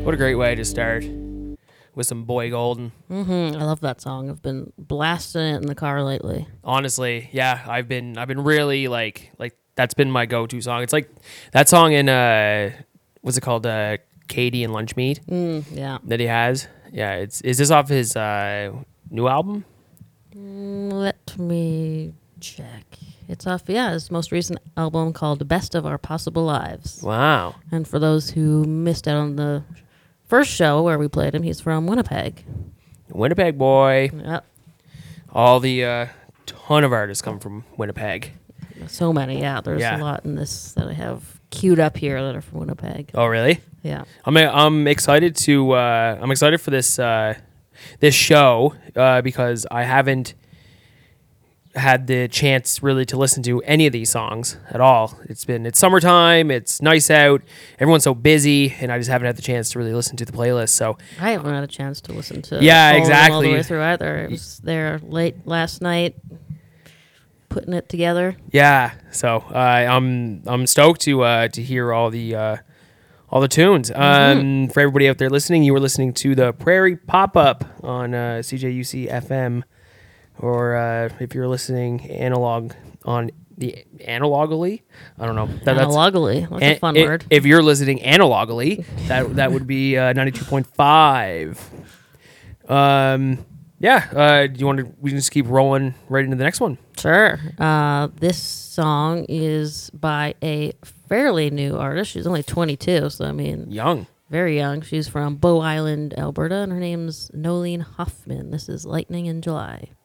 What a great way to start with some Boy Golden. I love that song. I've been blasting it in the car lately. Honestly, yeah, I've been really like that's been my go-to song. It's like that song in what's it called? Katie and Lunch Meat Yeah. that he has. Yeah, is this off his new album? Let me check. It's off, his most recent album called The Best of Our Possible Lives. Wow. And for those who missed out on the first show where we played him, he's from Winnipeg. Winnipeg boy. Yep. All the ton of artists come from Winnipeg. So many, There's Yeah. a lot in this that I have queued up here that are from Winnipeg. Oh, really? Yeah. I'm excited to I'm excited for this this show because I haven't had the chance really to listen to any of these songs at all. It's summertime, it's nice out, everyone's so busy, and I just haven't had the chance to really listen to the playlist. So I haven't had a chance to listen to Yeah, all of them all exactly. the way through either. I was there late last night putting it together. yeah, so I'm stoked to hear all the tunes. For everybody out there listening, you were listening to the Prairie Pop-Up on CJUC FM, or if you're listening analog on the analogically, I don't know. Analogically. That's a fun word. If you're listening analogically, that would be 92.5. Do you want to? We can just keep rolling right into the next one. Sure. This song is by a fairly new artist. She's only 22, so I mean, Young. very young. She's from Bow Island, Alberta, and her name's Nolene Hoffman. This is Lightning in July.